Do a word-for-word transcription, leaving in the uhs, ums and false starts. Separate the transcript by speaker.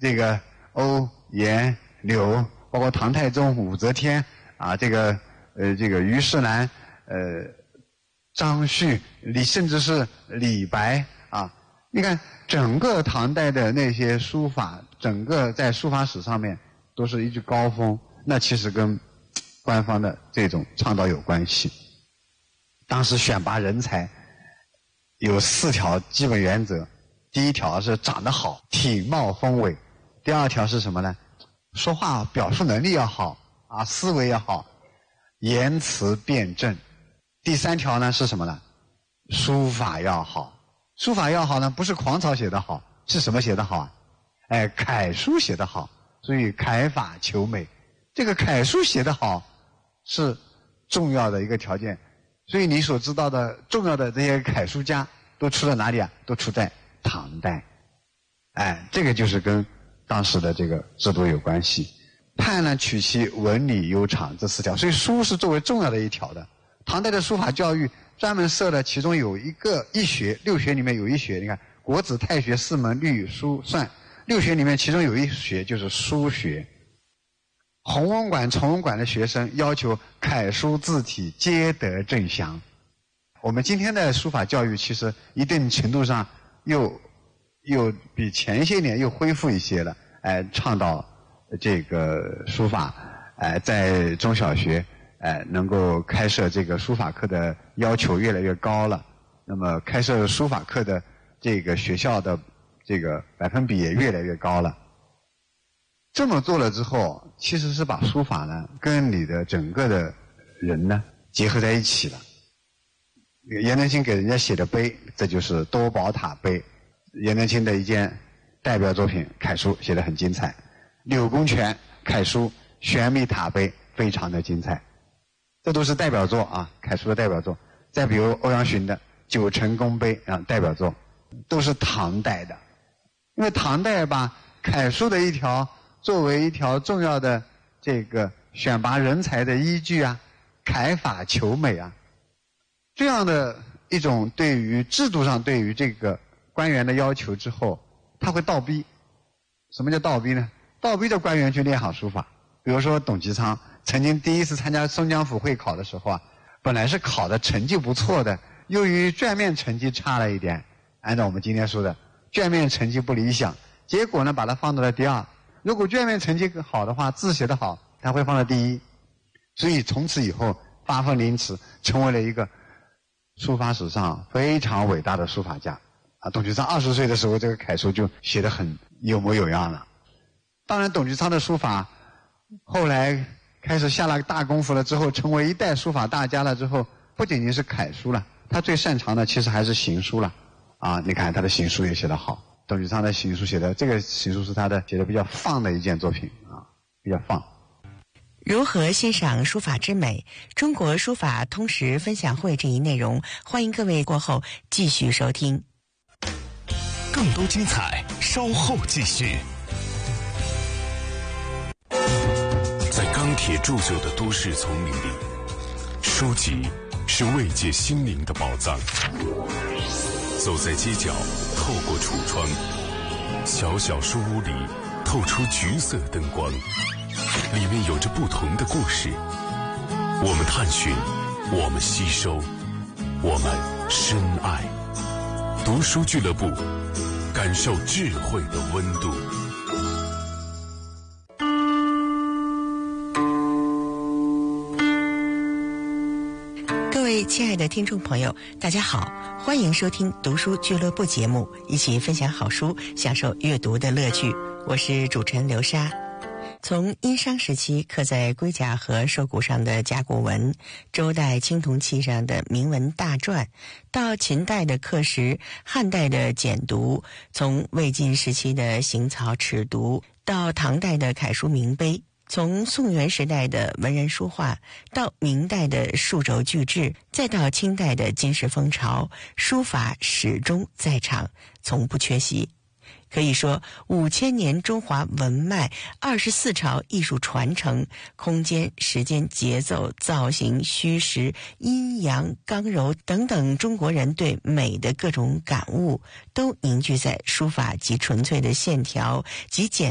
Speaker 1: 这个欧颜柳，包括唐太宗、武则天啊，这个呃这个虞世南，呃张旭，李甚至是李白啊，你看整个唐代的那些书法，整个在书法史上面都是一句高峰，那其实跟官方的这种倡导有关系。当时选拔人才有四条基本原则，第一条是长得好，体貌丰伟；第二条是什么呢？说话表述能力要好啊，思维要好，言辞辩证。第三条呢是什么呢？书法要好。书法要好呢，不是狂草写得好，是什么写得好啊？哎，楷书写得好，所以楷法求美。这个楷书写得好是重要的一个条件。所以你所知道的重要的这些楷书家都出在哪里啊？都出在唐代。哎，这个就是跟当时的这个制度有关系。判呢取其文理悠长，这四条，所以书是作为重要的一条的。唐代的书法教育专门设了，其中有一个一学，六学里面有一学，你看国子太学四门律书算，六学里面其中有一学就是书学。弘文馆、崇文馆的学生要求楷书字体皆得正详。我们今天的书法教育其实一定程度上又又比前些年又恢复一些了，哎，倡导这个书法，哎，在中小学，哎，能够开设这个书法课的要求越来越高了。那么开设书法课的这个学校的这个百分比也越来越高了。这么做了之后，其实是把书法呢跟你的整个的人呢结合在一起了。颜真卿给人家写的碑，这就是多宝塔碑，颜真卿的一件代表作品，楷书写得很精彩。柳公权楷书玄秘塔碑非常的精彩，这都是代表作啊，楷书的代表作。再比如欧阳询的九成宫碑啊，代表作都是唐代的。因为唐代把楷书的一条作为一条重要的这个选拔人才的依据啊，楷法求美啊，这样的一种对于制度上对于这个官员的要求之后，他会倒逼。什么叫倒逼呢？倒逼着官员去练好书法。比如说董其昌曾经第一次参加松江府会考的时候啊，本来是考的成绩不错的，由于卷面成绩差了一点，按照我们今天说的卷面成绩不理想，结果呢把它放到了第二。如果卷面成绩好的话，字写得好，他会放到第一。所以从此以后发愤临池，成为了一个书法史上非常伟大的书法家啊。董其昌二十岁的时候，这个楷书就写得很有模有样了。当然董其昌的书法后来开始下了大功夫了之后，成为一代书法大家了之后，不仅仅是楷书了，他最擅长的其实还是行书了啊。你看他的行书也写得好，董其昌的行书写的，这个行书是他的写的比较放的一件作品啊，比较放。
Speaker 2: 如何欣赏书法之美？中国书法通识分享会这一内容，欢迎各位过后继续收听。
Speaker 3: 更多精彩稍后继续。在钢铁铸就的都市丛林里，书籍是慰藉心灵的宝藏。走在街角，透过橱窗，小小书屋里透出橘色灯光，里面有着不同的故事。我们探寻，我们吸收，我们深爱。读书俱乐部，感受智慧的温度。
Speaker 2: 各位亲爱的听众朋友，大家好，欢迎收听读书俱乐部节目，一起分享好书，享受阅读的乐趣。我是主持人刘莎。从殷商时期刻在龟甲和兽骨上的甲骨文，周代青铜器上的铭文大篆，到秦代的刻石，汉代的简牍，从魏晋时期的行草尺牍，到唐代的楷书铭碑，从宋元时代的文人书画，到明代的数轴巨制，再到清代的金石风潮，书法始终在场，从不缺席。可以说，五千年中华文脉，二十四朝艺术传承，空间、时间、节奏、造型、虚实、阴阳、刚柔等等，中国人对美的各种感悟，都凝聚在书法及纯粹的线条及简